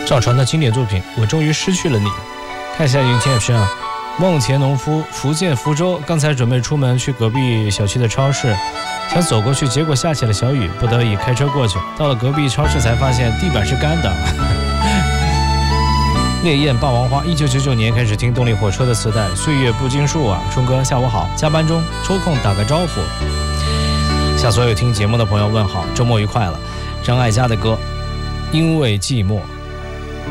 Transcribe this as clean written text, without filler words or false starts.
赵传的经典作品《我终于失去了你》。看一下云天是啊，梦田农夫，福建福州，刚才准备出门去隔壁小区的超市，想走过去，结果下起了小雨，不得已开车过去。到了隔壁超市才发现地板是干的。烈焰霸王花，1999年开始听动力火车的磁带，岁月不经数啊。春哥下午好，加班中抽空打个招呼，向所有听节目的朋友问好，周末愉快了。张艾嘉的歌《因为寂寞》。